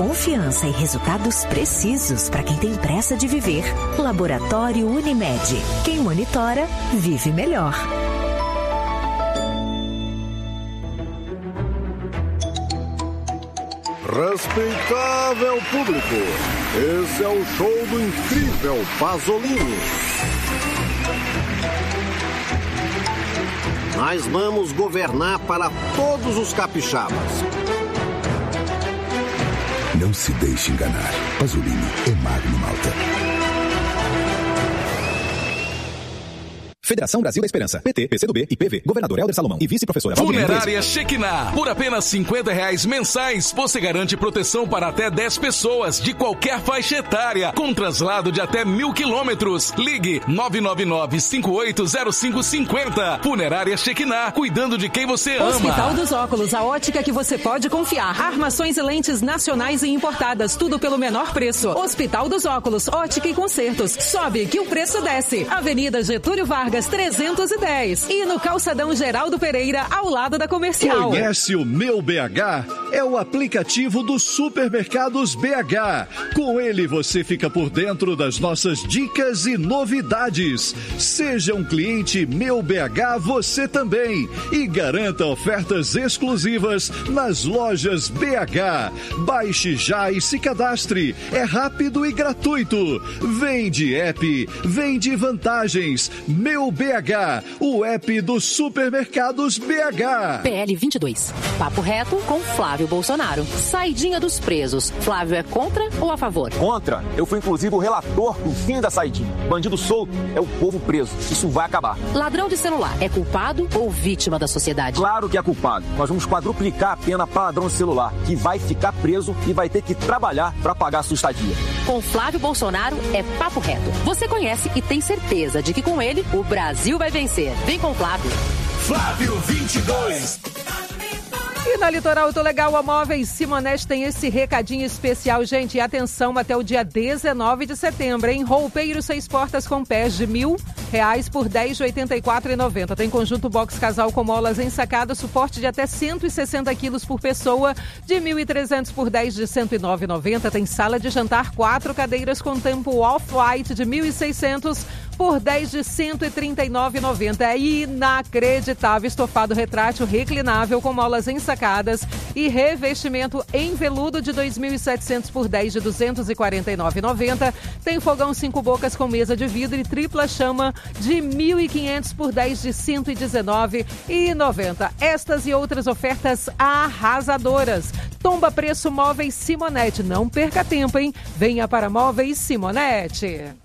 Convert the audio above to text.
Confiança e resultados precisos para quem tem pressa de viver. Laboratório Unimed. Quem monitora, vive melhor. Respeitável público, esse é o show do incrível Pasolini. Nós vamos governar para todos os capixabas. Não se deixe enganar. Pasolini é Magno Malta. Federação Brasil da Esperança, PT, PCdoB e PV, Governador Helder Salomão e Vice-Professora Funerária Shekinah. Por apenas R$50 mensais, você garante proteção para até 10 pessoas de qualquer faixa etária, com traslado de até 1.000 quilômetros. Ligue 999-580550. Funerária Shekinah, cuidando de quem você ama. Hospital dos Óculos, a ótica que você pode confiar. Armações e lentes nacionais e importadas, tudo pelo menor preço. Hospital dos Óculos, ótica e concertos. Sobe que o preço desce. Avenida Getúlio Vargas, 310. E no Calçadão Geraldo Pereira, ao lado da Comercial. Conhece o Meu BH? É o aplicativo dos supermercados BH. Com ele você fica por dentro das nossas dicas e novidades. Seja um cliente Meu BH você também. E garanta ofertas exclusivas nas lojas BH. Baixe já e se cadastre. É rápido e gratuito. Vende app, vende vantagens. Meu BH, o app dos supermercados BH. PL 22. Papo reto com Flávio Bolsonaro. Saidinha dos presos. Flávio é contra ou a favor? Contra. Eu fui inclusive o relator do fim da saidinha. Bandido solto é o povo preso. Isso vai acabar. Ladrão de celular é culpado ou vítima da sociedade? Claro que é culpado. Nós vamos quadruplicar a pena para ladrão de celular, que vai ficar preso e vai ter que trabalhar para pagar a sua estadia. Com Flávio Bolsonaro é papo reto. Você conhece e tem certeza de que com ele o Brasil vai vencer. Vem com Flávio. Flávio 22. E na Litoral Autolegal, a Móveis Simonetti tem esse recadinho especial, gente. E atenção, até o dia 19 de setembro, hein? Roupeiro 6 portas com pés de R$1.000 por R$10 de R$ 84,90. Tem conjunto box casal com molas ensacadas, suporte de até 160 quilos por pessoa, de R$ 1.300 por R$10 de R$ 109,90. Tem sala de jantar, 4 cadeiras com tampo off-white de R$ 1.600 por R$10 de R$ 139,90. É inacreditável. Estofado retrátil reclinável com molas ensacadas e revestimento em veludo de R$ 2.700 por R$10 de R$ 249,90. Tem fogão 5 bocas com mesa de vidro e tripla chama de R$ 1.500 por R$10 de R$ 119,90. Estas e outras ofertas arrasadoras. Tomba preço Móveis Simonetti. Não perca tempo, hein? Venha para Móveis Simonetti.